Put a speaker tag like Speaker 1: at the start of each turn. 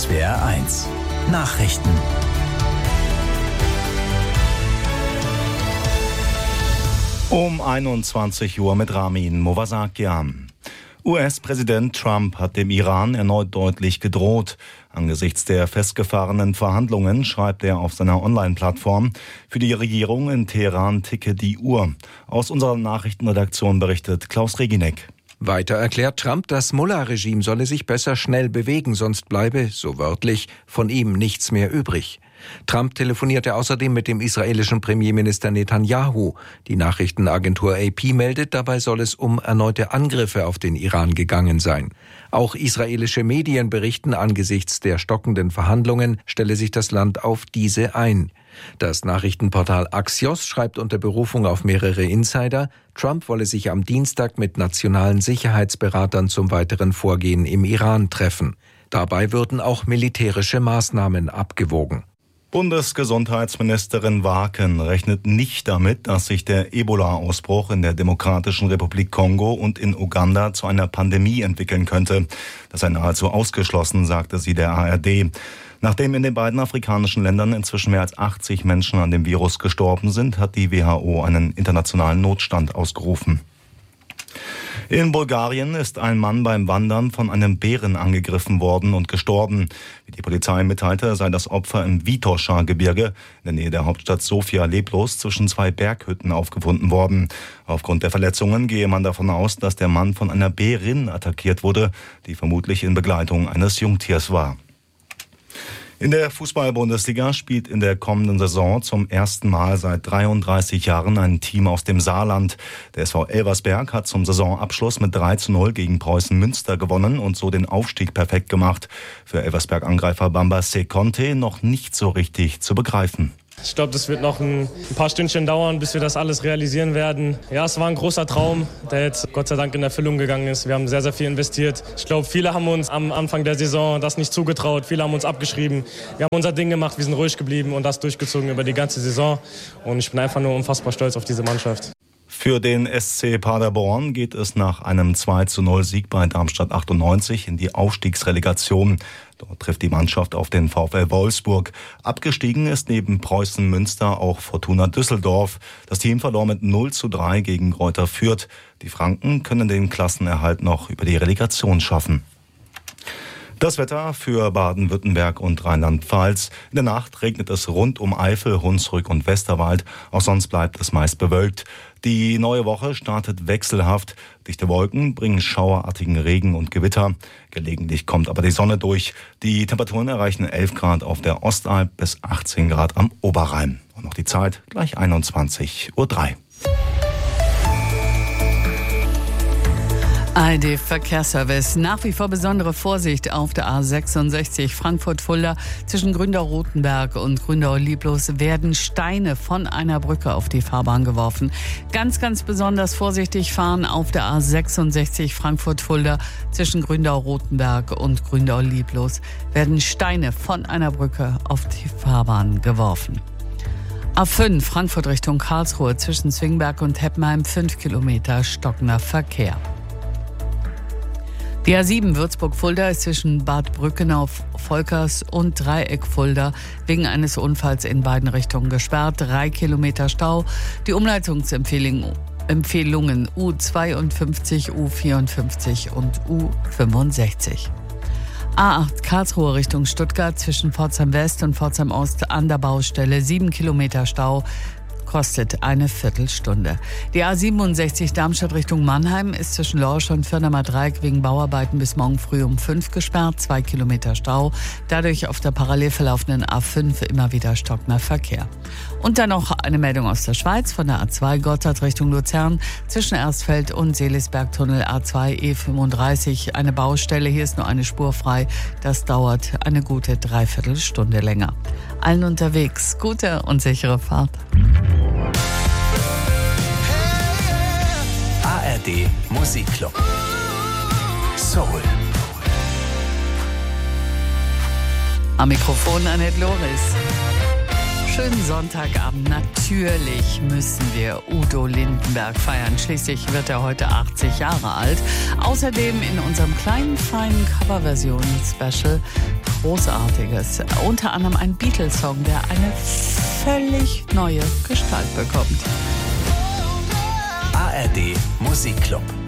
Speaker 1: SWR 1 Nachrichten. Um 21 Uhr mit Ramin Movasakian. US-Präsident Trump hat dem Iran erneut deutlich gedroht. Angesichts der festgefahrenen Verhandlungen schreibt er auf seiner Online-Plattform: Für die Regierung in Teheran ticke die Uhr. Aus unserer Nachrichtenredaktion berichtet Klaus Reginek.
Speaker 2: Weiter erklärt Trump, das Mullah-Regime solle sich besser schnell bewegen, sonst bleibe, so wörtlich, von ihm nichts mehr übrig. Trump telefonierte außerdem mit dem israelischen Premierminister Netanyahu. Die Nachrichtenagentur AP meldet, dabei soll es um erneute Angriffe auf den Iran gegangen sein. Auch israelische Medien berichten, angesichts der stockenden Verhandlungen stelle sich das Land auf diese ein. Das Nachrichtenportal Axios schreibt unter Berufung auf mehrere Insider, Trump wolle sich am Dienstag mit nationalen Sicherheitsberatern zum weiteren Vorgehen im Iran treffen. Dabei würden auch militärische Maßnahmen abgewogen.
Speaker 1: Bundesgesundheitsministerin Waaken rechnet nicht damit, dass sich der Ebola-Ausbruch in der Demokratischen Republik Kongo und in Uganda zu einer Pandemie entwickeln könnte. Das sei nahezu ausgeschlossen, sagte sie der ARD. Nachdem in den beiden afrikanischen Ländern inzwischen mehr als 80 Menschen an dem Virus gestorben sind, hat die WHO einen internationalen Notstand ausgerufen. In Bulgarien ist ein Mann beim Wandern von einem Bären angegriffen worden und gestorben. Wie die Polizei mitteilte, sei das Opfer im Vitosha-Gebirge in der Nähe der Hauptstadt Sofia leblos zwischen zwei Berghütten aufgefunden worden. Aufgrund der Verletzungen gehe man davon aus, dass der Mann von einer Bärin attackiert wurde, die vermutlich in Begleitung eines Jungtiers war. In der Fußball-Bundesliga spielt in der kommenden Saison zum ersten Mal seit 33 Jahren ein Team aus dem Saarland. Der SV Elversberg hat zum Saisonabschluss mit 3:0 gegen Preußen Münster gewonnen und so den Aufstieg perfekt gemacht. Für Elversberg-Angreifer Bamba Seconte noch nicht so richtig zu begreifen.
Speaker 3: Ich glaube, das wird noch ein paar Stündchen dauern, bis wir das alles realisieren werden. Ja, es war ein großer Traum, der jetzt Gott sei Dank in Erfüllung gegangen ist. Wir haben sehr, sehr viel investiert. Ich glaube, viele haben uns am Anfang der Saison das nicht zugetraut. Viele haben uns abgeschrieben. Wir haben unser Ding gemacht, wir sind ruhig geblieben und das durchgezogen über die ganze Saison. Und ich bin einfach nur unfassbar stolz auf diese Mannschaft.
Speaker 1: Für den SC Paderborn geht es nach einem 2:0 bei Darmstadt 98 in die Aufstiegsrelegation. Dort trifft die Mannschaft auf den VfL Wolfsburg. Abgestiegen ist neben Preußen Münster auch Fortuna Düsseldorf. Das Team verlor mit 0:3 gegen Greuther Fürth. Die Franken können den Klassenerhalt noch über die Relegation schaffen. Das Wetter für Baden-Württemberg und Rheinland-Pfalz. In der Nacht regnet es rund um Eifel, Hunsrück und Westerwald. Auch sonst bleibt es meist bewölkt. Die neue Woche startet wechselhaft. Dichte Wolken bringen schauerartigen Regen und Gewitter. Gelegentlich kommt aber die Sonne durch. Die Temperaturen erreichen 11 Grad auf der Ostalb bis 18 Grad am Oberrhein. Und noch die Zeit, gleich 21:03 Uhr.
Speaker 4: ARD Verkehrsservice. Nach wie vor besondere Vorsicht auf der A66 Frankfurt-Fulda. Zwischen Gründau-Rothenberg und Gründau-Lieblos werden Steine von einer Brücke auf die Fahrbahn geworfen. Ganz, ganz besonders vorsichtig fahren auf der A66 Frankfurt-Fulda. Zwischen Gründau-Rothenberg und Gründau-Lieblos werden Steine von einer Brücke auf die Fahrbahn geworfen. A5 Frankfurt Richtung Karlsruhe. Zwischen Zwingberg und Heppenheim 5 Kilometer stockender Verkehr. Die A7 Würzburg-Fulda ist zwischen Bad Brückenau-Volkers und Dreieck-Fulda wegen eines Unfalls in beiden Richtungen gesperrt. 3 Kilometer Stau. Die Umleitungsempfehlungen U52, U54 und U65. A8 Karlsruhe Richtung Stuttgart zwischen Pforzheim West und Pforzheim Ost an der Baustelle. 7 Kilometer Stau. Kostet eine Viertelstunde. Die A67 Darmstadt Richtung Mannheim ist zwischen Lorsch und Firnamer Dreieck wegen Bauarbeiten bis morgen früh um 5 gesperrt. 2 Kilometer Stau. Dadurch auf der parallel verlaufenden A5 immer wieder stockender Verkehr. Und dann noch eine Meldung aus der Schweiz von der A2 Gotthard Richtung Luzern. Zwischen Erstfeld und Seelisbergtunnel A2 E35 eine Baustelle. Hier ist nur eine Spur frei. Das dauert eine gute Dreiviertelstunde länger. Allen unterwegs gute und sichere Fahrt.
Speaker 1: ARD Musikclub. Soul.
Speaker 4: Am Mikrofon Annette Loris. Schönen Sonntagabend. Natürlich müssen wir Udo Lindenberg feiern. Schließlich wird er heute 80 Jahre alt. Außerdem in unserem kleinen, feinen Coverversion-Special Großartiges. Unter anderem ein Beatles-Song, der eine völlig neue Gestalt bekommt.
Speaker 5: ARD Musikclub.